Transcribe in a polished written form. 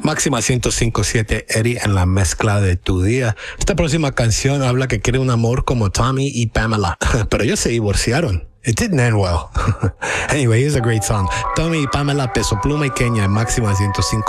Máxima 105.7, Eddie en la mezcla de tu día. Esta próxima canción habla que quiere un amor como Tommy y Pamela, pero ellos se divorciaron. It didn't end well. Anyway, here's a great song. Tommy y Pamela, Peso Pluma y Kenya en Máxima 105.7.